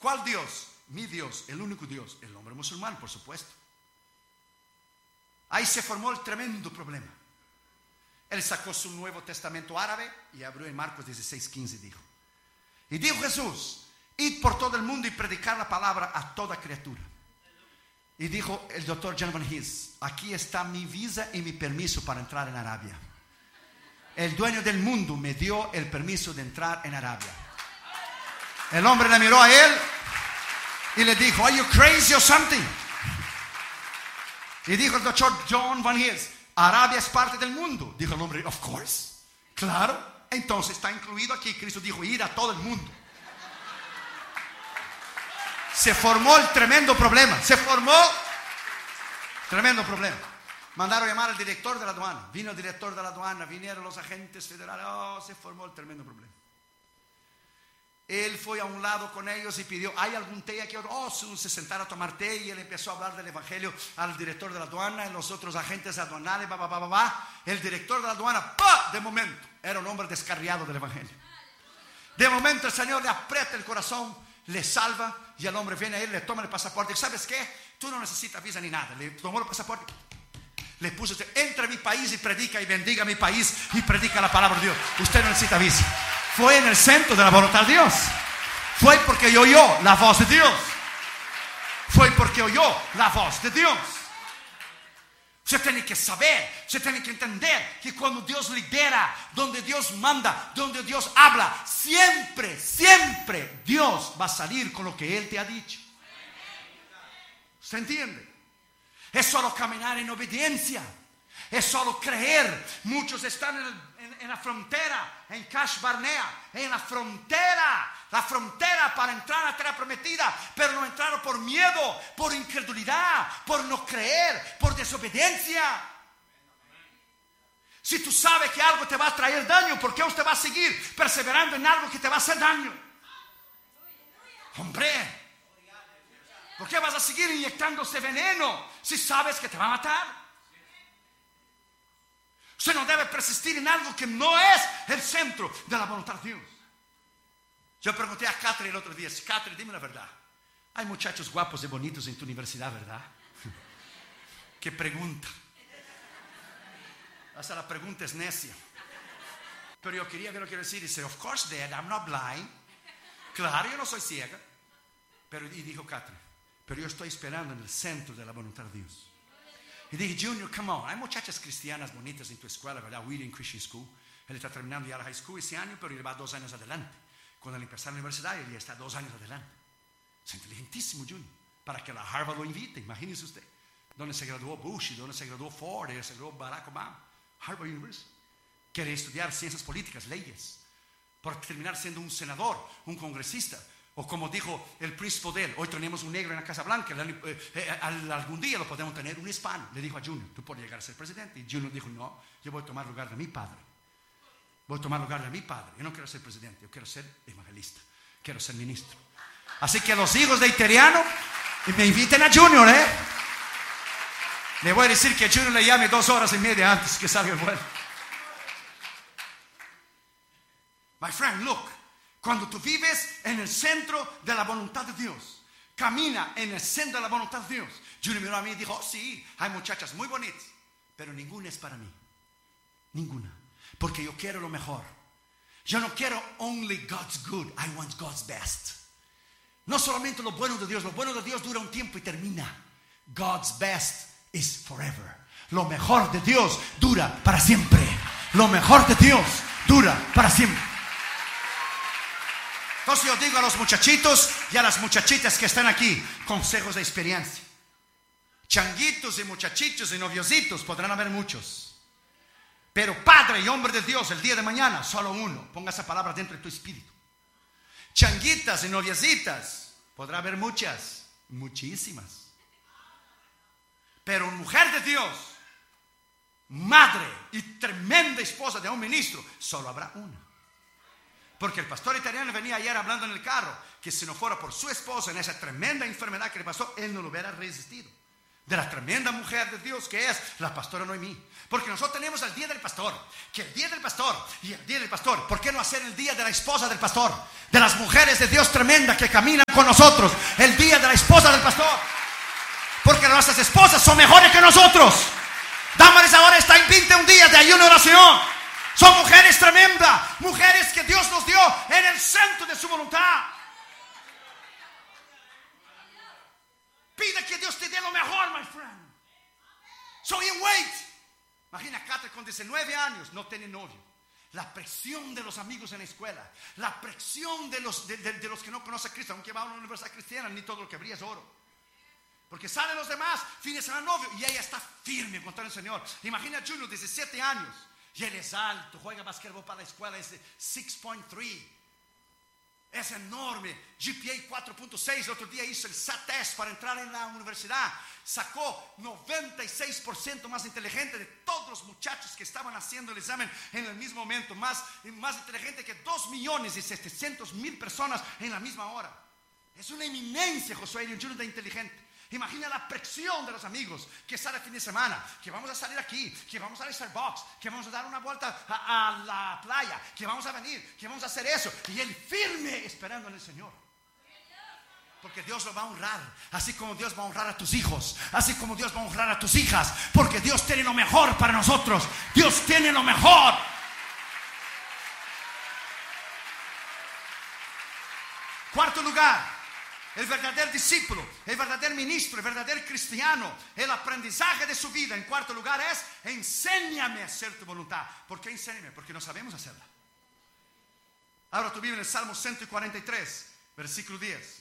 ¿Cuál Dios? Mi Dios, el único Dios. El hombre musulmán, por supuesto. Ahí se formó el tremendo problema. Él sacó su Nuevo Testamento árabe y abrió en Marcos 16:15, dijo. Y dijo Jesús: id por todo el mundo y predicar la palabra a toda criatura. Y dijo el doctor John Van His: aquí está mi visa y mi permiso para entrar en Arabia. El dueño del mundo me dio el permiso de entrar en Arabia. El hombre le miró a él y le dijo: are you crazy or something? Y dijo el doctor John Van His: Arabia es parte del mundo. Dijo el hombre: of course, claro. Entonces está incluido aquí. Cristo dijo: ir a todo el mundo. Se formó el tremendo problema. Tremendo problema. Mandaron llamar al director de la aduana. Vino el director de la aduana, vinieron los agentes federales. Se formó el tremendo problema. Él fue a un lado con ellos y pidió: ¿hay algún té aquí? Se sentaron a tomar té y él empezó a hablar del evangelio al director de la aduana y los otros agentes aduanales. El director de la aduana, de momento, era un hombre descarriado del evangelio. De momento el Señor le aprieta el corazón, le salva y el hombre viene a él, le toma el pasaporte. ¿Sabes qué? Tú no necesitas visa ni nada. Le tomó el pasaporte, le puso: entra a mi país y predica y bendiga mi país y predica la palabra de Dios. Usted no necesita visa. Fue en el centro de la voluntad de Dios. Fue porque oyó la voz de Dios. Fue porque oyó la voz de Dios. Usted tiene que saber, usted tiene que entender que cuando Dios lidera, donde Dios manda, donde Dios habla, siempre, siempre Dios va a salir con lo que Él te ha dicho. ¿Usted entiende? Es solo caminar en obediencia. Es solo creer. Muchos están en la frontera, en Kash Barnea, en la frontera para entrar a la tierra prometida, pero no entraron por miedo, por incredulidad, por no creer, por desobediencia. Si tú sabes que algo te va a traer daño, ¿por qué usted va a seguir perseverando en algo que te va a hacer daño? Hombre, ¿por qué vas a seguir inyectándose veneno si sabes que te va a matar? Usted no debe persistir en algo que no es el centro de la voluntad de Dios. Yo pregunté a Catherine el otro día: Catherine, dime la verdad, hay muchachos guapos y bonitos en tu universidad, ¿verdad? ¿Qué pregunta? Hasta la pregunta es necia. Pero yo quería decir. Dice: of course, Dad, I'm not blind. Claro, yo no soy ciega. Y dijo Catherine: pero yo estoy esperando en el centro de la voluntad de Dios. Y dije: Junior, come on, hay muchachas cristianas bonitas en tu escuela, ¿verdad? Wheeling Christian School. Él está terminando ya la high school ese año, pero él va 2 años adelante. Cuando él empezó la universidad, él ya está 2 años adelante. Es inteligentísimo, Junior. Para que la Harvard lo invite, imagínese usted. Donde se graduó Bush, y donde se graduó Ford, y se graduó Barack Obama. Harvard University. Quiere estudiar ciencias políticas, leyes, por terminar siendo un senador, un congresista. O como dijo el príncipe de él: hoy tenemos un negro en la Casa Blanca, algún día lo podemos tener un hispano. Le dijo a Junior: tú puedes llegar a ser presidente. Y Junior dijo: no, yo voy a tomar lugar de mi padre. Yo no quiero ser presidente, yo quiero ser evangelista, quiero ser ministro. Así que los hijos de Iteriano me inviten a Junior, Le voy a decir que Junior le llame 2 horas y media antes que salga el vuelo. My friend, look. Cuando tú vives en el centro de la voluntad de Dios, camina en el centro de la voluntad de Dios. Junior miró a mí y dijo: sí, hay muchachas muy bonitas, pero ninguna es para mí. Ninguna. Porque yo quiero lo mejor. Yo no quiero only God's good, I want God's best. No solamente lo bueno de Dios dura un tiempo y termina. God's best is forever. Lo mejor de Dios dura para siempre. Lo mejor de Dios dura para siempre. Entonces yo digo a los muchachitos y a las muchachitas que están aquí, consejos de experiencia. Changuitos y muchachitos y noviositos podrán haber muchos, pero padre y hombre de Dios el día de mañana, solo uno. Ponga esa palabra dentro de tu espíritu. Changuitas y noviecitas podrá haber muchas, muchísimas, pero mujer de Dios, madre y tremenda esposa de un ministro, solo habrá una. Porque el pastor italiano venía ayer hablando en el carro que si no fuera por su esposa en esa tremenda enfermedad que le pasó, él no lo hubiera resistido. de la tremenda mujer de Dios que es la pastora Noemí. Porque nosotros tenemos el día del pastor, que el día del pastor y el día del pastor, ¿por qué no hacer el día de la esposa del pastor? De las mujeres de Dios tremenda que caminan con nosotros, el día de la esposa del pastor. Porque nuestras esposas son mejores que nosotros. Dámales ahora esta 21 días de ayuno y oración. Son mujeres tremendas, mujeres que Dios nos dio en el centro de su voluntad. Pide que Dios te dé lo mejor, my friend. So you wait. Imagina a Catherine con 19 años, no tiene novio. La presión de los amigos en la escuela, la presión de los que no conocen a Cristo, aunque va a una universidad cristiana, ni todo lo que brilla es oro. Porque salen los demás, fines a novio, y ella está firme contra el Señor. Imagina a Junior, 17 años, y él es alto, juega basquetbol para la escuela, es de 6.3. Es enorme, GPA 4.6. El otro día hizo el SAT test para entrar en la universidad. Sacó 96% más inteligente de todos los muchachos que estaban haciendo el examen en el mismo momento. Más inteligente que 2.700.000 personas en la misma hora. Es una eminencia Josué Junior de inteligente. Imagina la presión de los amigos que sale el fin de semana, que vamos a salir aquí, que vamos a Starbucks, que vamos a dar una vuelta a la playa, que vamos a venir, que vamos a hacer eso. Y él firme esperando en el Señor. Porque Dios lo va a honrar, así como Dios va a honrar a tus hijos, así como Dios va a honrar a tus hijas, porque Dios tiene lo mejor para nosotros. Dios tiene lo mejor. Cuarto lugar. El verdadero discípulo, el verdadero ministro, el verdadero cristiano, el aprendizaje de su vida en cuarto lugar es: enséñame a hacer tu voluntad. ¿Por qué enséñame? Porque no sabemos hacerla. Ahora tú vives en el Salmo 143, versículo 10.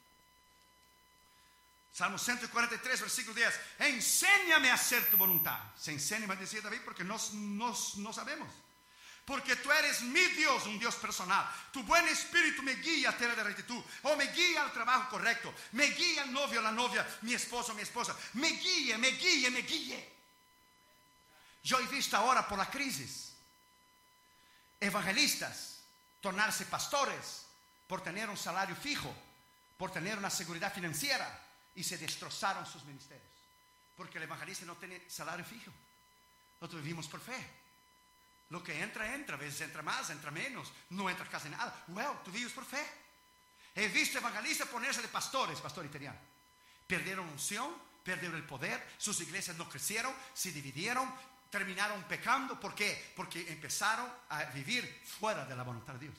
Salmo 143, versículo 10. Enséñame a hacer tu voluntad. Se enséñame, decía David, porque no sabemos. Porque tú eres mi Dios, un Dios personal. Tu buen espíritu me guía a tierra de rectitud, o me guía al trabajo correcto, me guía al novio, a la novia, mi esposo, mi esposa. Me guíe. Yo he visto ahora por la crisis evangelistas tornarse pastores por tener un salario fijo, por tener una seguridad financiera, y se destrozaron sus ministerios. Porque el evangelista no tiene salario fijo. Nosotros vivimos por fe. Lo que entra, a veces entra más, entra menos, no entra casi nada. Well, tú vives por fe. He visto evangelistas ponerse de pastores, pastor italiano. Perdieron unción, perdieron el poder, sus iglesias no crecieron, se dividieron, terminaron pecando. ¿Por qué? Porque empezaron a vivir fuera de la voluntad de Dios.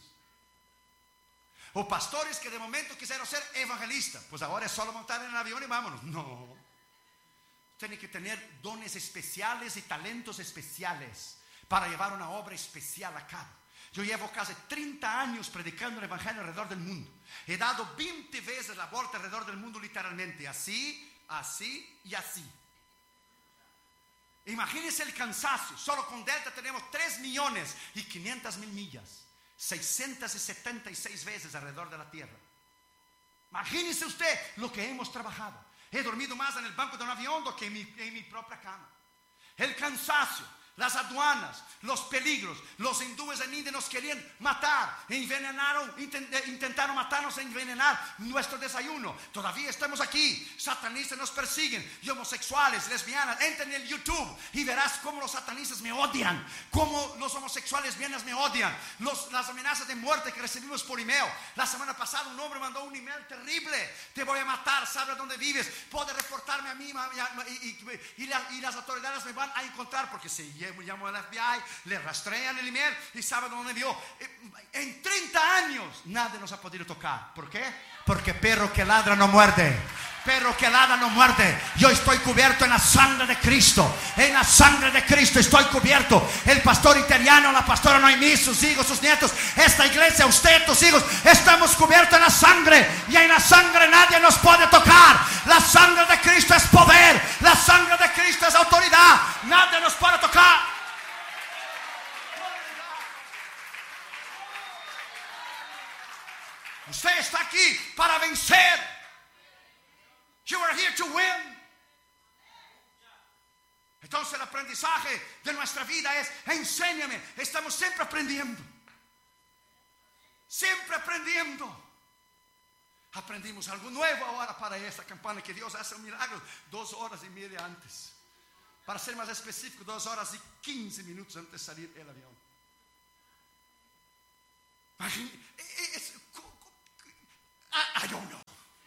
O pastores que de momento quisieron ser evangelistas, pues ahora es solo montar en el avión y vámonos. No. Tienen que tener dones especiales y talentos especiales para llevar una obra especial a cabo. Yo llevo casi 30 años predicando el evangelio alrededor del mundo. He dado 20 veces la vuelta alrededor del mundo, literalmente. Así, así y así. Imagínense el cansancio. Solo con Delta tenemos 3.500.000 millas. 676 veces alrededor de la tierra. Imagínense usted lo que hemos trabajado. He dormido más en el banco de un avión que en mi propia cama. El cansancio, las aduanas, los peligros. Los hindúes en India nos querían matar, intentaron matarnos e envenenar nuestro desayuno. Todavía estamos aquí. Satanistas nos persiguen, y homosexuales, lesbianas. Entra en el YouTube y verás cómo los satanistas me odian, cómo los homosexuales lesbianas me odian, las amenazas de muerte que recibimos por email. La semana pasada un hombre mandó un email terrible: te voy a matar, sabe dónde vives, puede reportarme a mí, y las autoridades me van a encontrar, porque si llamo al FBI, le rastrean el email y sabe dónde vivió. En 30 años nadie nos ha podido tocar. ¿Por qué? Porque perro que ladra no muerde. Perro que ladra no muerde. Yo estoy cubierto en la sangre de Cristo. En la sangre de Cristo estoy cubierto. El pastor italiano, la pastora Noemí, sus hijos, sus nietos, esta iglesia, usted, tus hijos, estamos cubiertos en la sangre. Y en la sangre nadie nos puede tocar. La sangre de Cristo es poder. La sangre de Cristo es autoridad. Nadie nos puede tocar. Usted está aquí para vencer. You are here to win. Entonces el aprendizaje de nuestra vida es: enséñame. Estamos siempre aprendiendo. Siempre aprendiendo. Aprendimos algo nuevo ahora para esta campaña, que Dios hace un milagro 2 horas y media antes. Para ser más específico, 2 horas y 15 minutos antes de salir el avión. I don't know.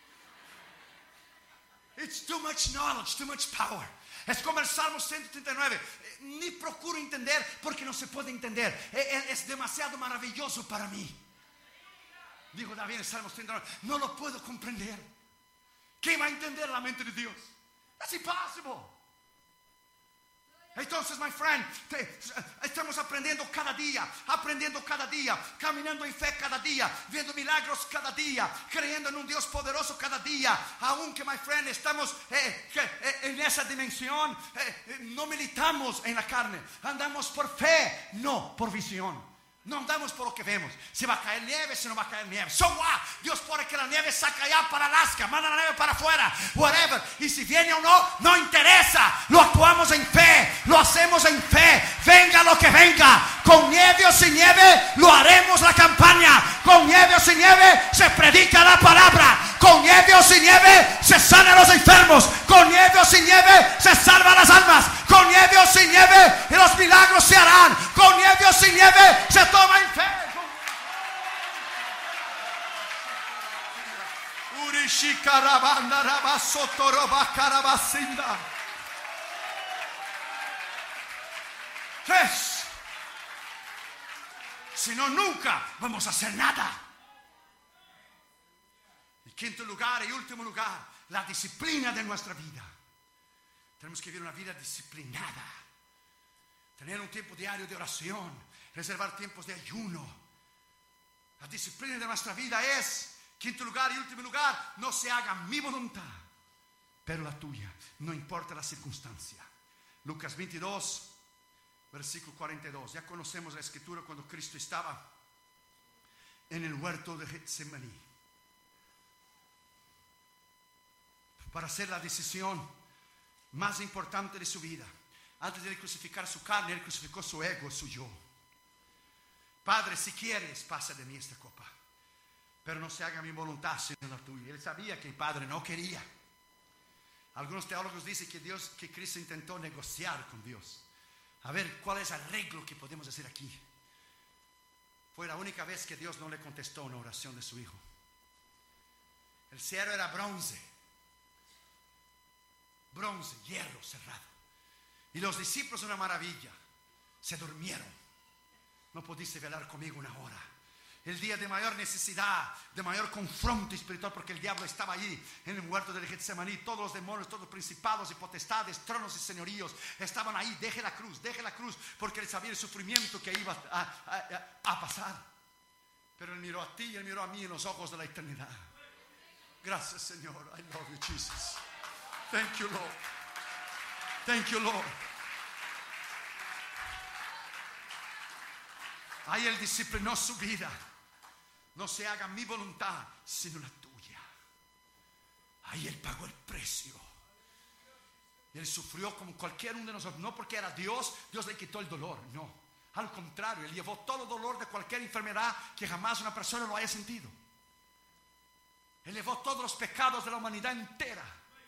It's too much knowledge, too much power. Es como el Salmo 139. Ni procuro entender porque no se puede entender. Es demasiado maravilloso para mí. Dijo David en el Salmo 139. No lo puedo comprender. ¿Quién va a entender la mente de Dios? It's impossible. Entonces, my friend, estamos aprendiendo cada día, caminando en fe cada día, viendo milagros cada día, creyendo en un Dios poderoso cada día. Aunque, my friend, estamos en esa dimensión, no militamos en la carne, andamos por fe, no por visión. No andamos por lo que vemos. Si va a caer nieve, si no va a caer nieve. So what? Dios pone que la nieve saca allá para Alaska, manda la nieve para afuera, whatever. Y si viene o no, no interesa. Lo actuamos en fe, lo hacemos en fe. Venga lo que venga, con nieve o sin nieve, lo haremos la campaña. Con nieve o sin nieve, se predica la palabra. Con nieve o sin nieve, se sanan los enfermos. Con nieve o sin nieve, se salvan las almas. Con nieve o sin nieve, los milagros se harán. Con nieve o sin nieve, se toma en fe. Si no, nunca vamos a hacer nada. En quinto lugar y último lugar, la disciplina de nuestra vida. Tenemos que vivir una vida disciplinada. Tener un tiempo diario de oración. Reservar tiempos de ayuno. La disciplina de nuestra vida es, quinto lugar y último lugar, no se haga mi voluntad, pero la tuya, no importa la circunstancia. Lucas 22, versículo 42. Ya conocemos la escritura cuando Cristo estaba en el huerto de Getsemaní para hacer la decisión más importante de su vida. Antes de crucificar su carne, él crucificó su ego, su yo. Padre, si quieres, pasa de mí esta copa, pero no se haga mi voluntad sino la tuya. Él sabía que el Padre no quería. Algunos teólogos dicen que Cristo intentó negociar con Dios. A ver, ¿cuál es el arreglo que podemos hacer aquí? Fue la única vez que Dios no le contestó una oración de su hijo. El cielo era bronce, hierro cerrado. Y los discípulos, una maravilla, se durmieron. No pudiste velar conmigo una hora. El día de mayor necesidad, de mayor confronto espiritual, porque el diablo estaba allí en el huerto de Getsemaní. Todos los demonios, todos los principados y potestades, tronos y señoríos estaban ahí. Deje la cruz, porque él sabía el sufrimiento que iba a pasar. Pero él miró a ti y él miró a mí en los ojos de la eternidad. Gracias, Señor. I love you, Jesus. Thank you, Lord. Thank you, Lord. Ahí él disciplinó su vida. No se haga mi voluntad, sino la tuya. Ahí él pagó el precio. Él sufrió como cualquier uno de nosotros. No porque era Dios, Dios le quitó el dolor. No, al contrario, él llevó todo el dolor de cualquier enfermedad que jamás una persona lo haya sentido. Él llevó todos los pecados de la humanidad entera.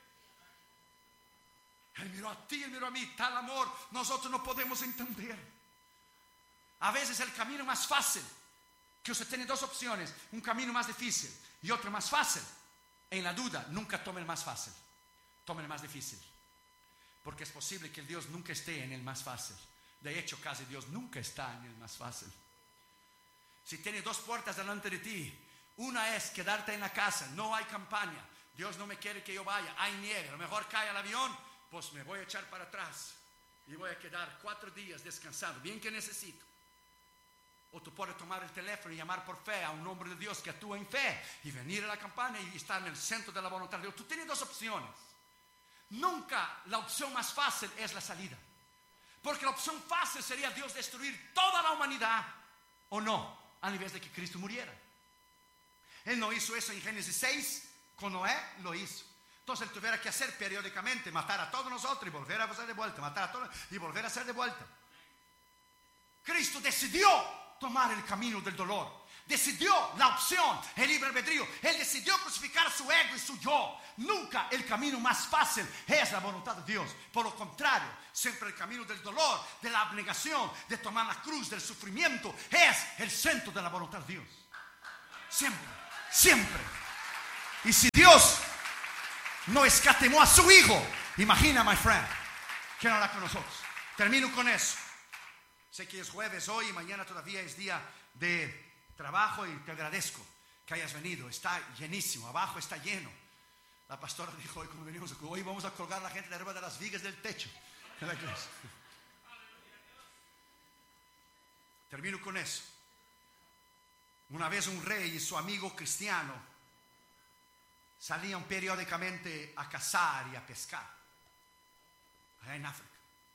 Él miró a ti, él miró a mí. Tal amor nosotros no podemos entender. A veces el camino más fácil, que usted tiene dos opciones, un camino más difícil y otro más fácil. En la duda, nunca tome el más fácil, tome el más difícil. Porque es posible que Dios nunca esté en el más fácil. De hecho, casi Dios nunca está en el más fácil. Si tiene dos puertas delante de ti, una es quedarte en la casa, no hay campaña, Dios no me quiere que yo vaya, hay nieve, a lo mejor cae el avión, pues me voy a echar para atrás y voy a quedar 4 días descansando, bien que necesito. O tú puedes tomar el teléfono y llamar por fe a un hombre de Dios que actúa en fe y venir a la campaña y estar en el centro de la voluntad de Dios. Tú tienes dos opciones. Nunca la opción más fácil es la salida, porque la opción fácil sería Dios destruir toda la humanidad, o no, a nivel de que Cristo muriera. Él no hizo eso en Génesis 6, con Noé lo hizo. Entonces él tuviera que hacer periódicamente, matar a todos nosotros y volver a hacer de vuelta, matar a todos y volver a hacer de vuelta. Cristo decidió tomar el camino del dolor, decidió la opción, el libre albedrío. Él decidió crucificar su ego y su yo. Nunca el camino más fácil es la voluntad de Dios. Por lo contrario, siempre el camino del dolor, de la abnegación, de tomar la cruz, del sufrimiento, es el centro de la voluntad de Dios. Siempre, siempre. Y si Dios no escatimó a su hijo, imagina, my friend, que no hará con nosotros. Termino con eso. Sé que es jueves hoy y mañana todavía es día de trabajo y te agradezco que hayas venido. Está llenísimo, abajo está lleno. La pastora dijo hoy cuando venimos, hoy vamos a colgar a la gente de arriba de las vigas del techo de la iglesia. Termino con eso. Una vez un rey y su amigo cristiano salían periódicamente a cazar y a pescar allá en África.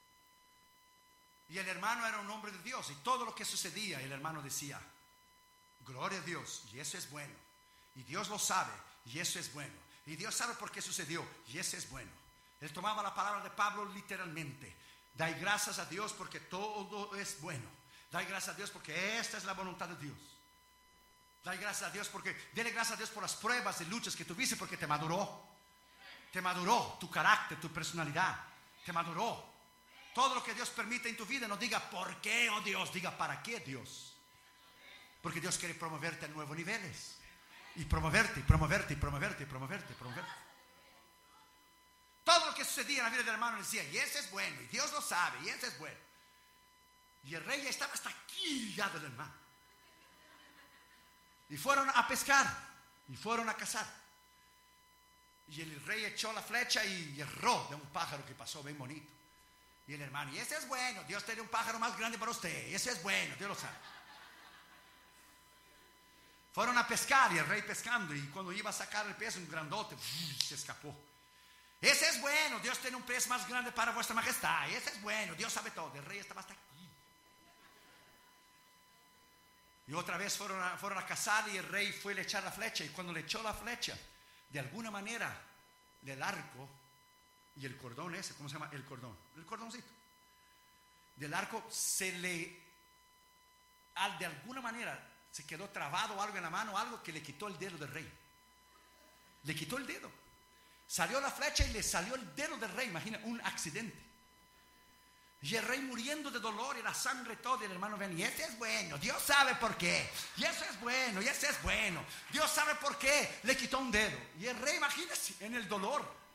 Y el hermano era un hombre de Dios, y todo lo que sucedía, el hermano decía: gloria a Dios, y eso es bueno, y Dios lo sabe, y eso es bueno, y Dios sabe por qué sucedió, y eso es bueno. Él tomaba la palabra de Pablo literalmente: dai gracias a Dios porque todo es bueno, dai gracias a Dios porque esta es la voluntad de Dios, dai gracias a Dios porque, dele gracias a Dios por las pruebas y luchas que tuviste, porque te maduró tu carácter, tu personalidad, te maduró. Todo lo que Dios permite en tu vida, no diga por qué, oh Dios, diga para qué, Dios. Porque Dios quiere promoverte a nuevos niveles. Y promoverte, y promoverte, y promoverte, y promoverte, y promoverte. Todo lo que sucedía en la vida del hermano decía: y ese es bueno, y Dios lo sabe, y ese es bueno. Y el rey ya estaba hasta aquí ya del hermano. Y fueron a pescar, y fueron a cazar. Y el rey echó la flecha y erró de un pájaro que pasó bien bonito. Y el hermano: y ese es bueno, Dios tiene un pájaro más grande para usted, ese es bueno, Dios lo sabe. Fueron a pescar y el rey pescando, y cuando iba a sacar el pez, un grandote se escapó. Ese es bueno, Dios tiene un pez más grande para vuestra majestad, ese es bueno, Dios sabe todo. El rey estaba hasta aquí. Y otra vez fueron a cazar, y el rey fue a echar la flecha, y cuando le echó la flecha, de alguna manera del arco y el cordón ese, ¿cómo se llama? El cordoncito del arco de alguna manera se quedó trabado algo en la mano, algo que le quitó el dedo del rey. Le quitó el dedo. Salió la flecha y le salió el dedo del rey. Imagina, un accidente. Y el rey muriendo de dolor y la sangre toda. Y el hermano ven: y ese es bueno, Dios sabe por qué. Y eso es bueno, y ese es bueno, Dios sabe por qué le quitó un dedo. Y el rey, imagínese, en el dolor.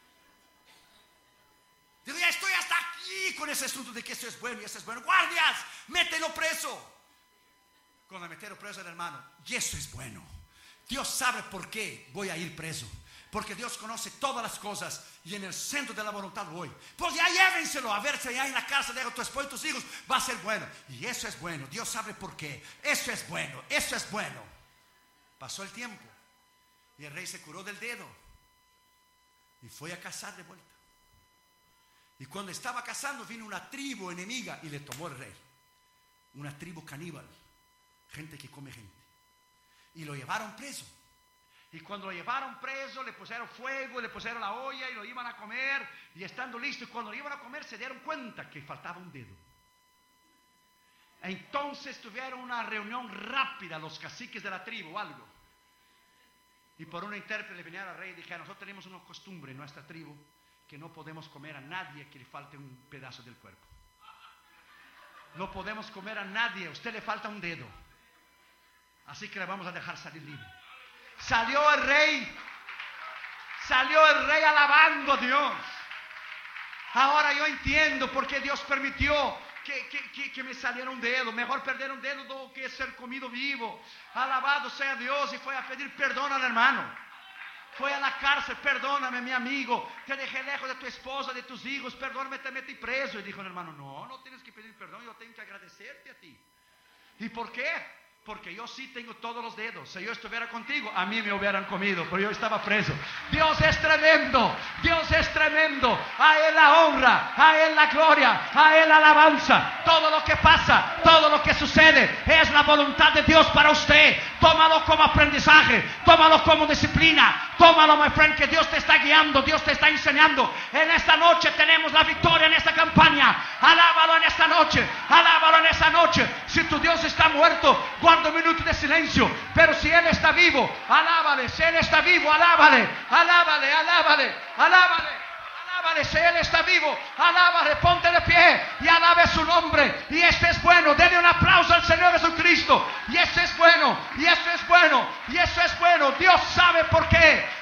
Digo: ya estoy hasta aquí con ese asunto de que eso es bueno y eso es bueno. Guardias, mételo preso. Cuando metieron preso al hermano: y eso es bueno, Dios sabe por qué voy a ir preso, porque Dios conoce todas las cosas y en el centro de la voluntad voy. Pues ya llévenselo, a ver si allá en la casa dejo tu esposo y tus hijos, va a ser bueno. Y eso es bueno, Dios sabe por qué. Eso es bueno, eso es bueno. Pasó el tiempo y el rey se curó del dedo y fue a cazar de vuelta. Y cuando estaba cazando, vino una tribu enemiga y le tomó el rey. Una tribu caníbal, gente que come gente. Y lo llevaron preso. Y cuando lo llevaron preso, le pusieron fuego, le pusieron la olla y lo iban a comer. Y estando listo, y cuando lo iban a comer, se dieron cuenta que faltaba un dedo. Entonces tuvieron una reunión rápida los caciques de la tribu o algo. Y por un intérprete le vinieron al rey y dijeron: nosotros tenemos una costumbre en nuestra tribu que no podemos comer a nadie que le falte un pedazo del cuerpo. No podemos comer a nadie, a usted le falta un dedo, así que le vamos a dejar salir libre. Salió el rey alabando a Dios. Ahora yo entiendo por qué Dios permitió que me saliera un dedo. Mejor perder un dedo do que ser comido vivo. Alabado sea Dios. Y fue a pedir perdón al hermano. Fue a la cárcel: perdóname, mi amigo, te dejé lejos de tu esposa, de tus hijos, perdóname, te metí preso. Y dijo el hermano: no tienes que pedir perdón, yo tengo que agradecerte a ti. ¿Y por qué? Porque yo sí tengo todos los dedos. Si yo estuviera contigo, a mí me hubieran comido, pero yo estaba preso. Dios es tremendo, Dios es tremendo. A Él la honra, a Él la gloria, a Él la alabanza. Todo lo que pasa, todo lo que sucede es la voluntad de Dios para usted. tómalo como aprendizaje, tómalo como disciplina, tómalo, my friend, que Dios te está guiando, Dios te está enseñando. En esta noche tenemos la victoria en esta campaña. Alábalo en esta noche, alábalo en esta noche. Si tu Dios está muerto, guarda un minuto de silencio, pero si Él está vivo, alábale. Si Él está vivo, alábale, alábale, alábale, alábale. Alábale, si Él está vivo, alábale, ponte de pie y alabe su nombre. Y este es bueno, denle un aplauso al Señor Jesucristo. Y este es bueno, y este es bueno, y este es bueno. Dios sabe por qué.